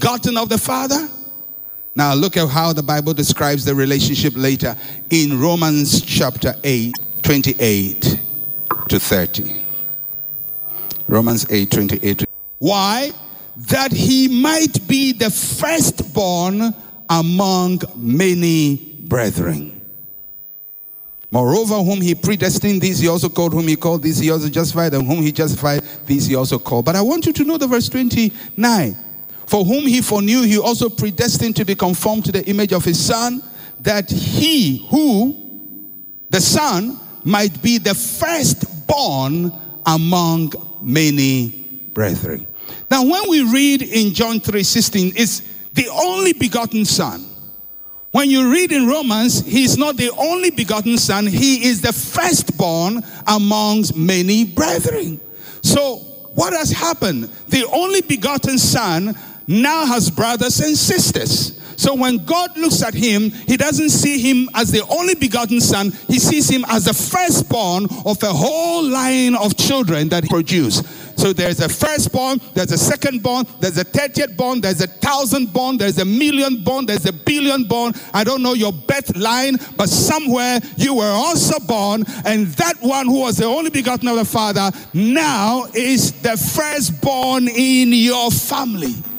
begotten of the Father? Now look at how the Bible describes the relationship later in Romans chapter 8, 28 to 30. Romans 8, 28. Why? That he might be the firstborn among many brethren. Moreover, whom he predestined, these he also called. Whom he called, these he also justified. And whom he justified, these he also called. But I want you to know the verse 29. For whom he foreknew, he also predestined to be conformed to the image of his Son, that he who, the Son, might be the firstborn among many brethren. Now, when we read in John 3:16, it's the only begotten Son. When you read in Romans, he is not the only begotten Son, he is the firstborn amongst many brethren. So, what has happened? The only begotten Son now has brothers and sisters. So when God looks at him, he doesn't see him as the only begotten Son. He sees him as the firstborn of a whole line of children that he produced. So there's a firstborn, there's a secondborn, there's a 30th born, there's a 1,000 born, there's a million born, there's a billion born. I don't know your birth line, but somewhere you were also born, and that one who was the only begotten of the Father now is the firstborn in your family.